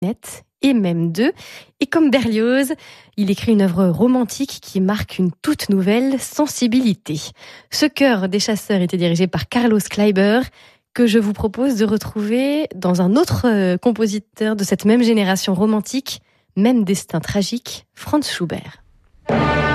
et même deux. Et comme Berlioz, il écrit une œuvre romantique qui marque une toute nouvelle sensibilité. Ce chœur des chasseurs était dirigé par Carlos Kleiber, que je vous propose de retrouver dans un autre compositeur de cette même génération romantique, même destin tragique, Franz Schubert.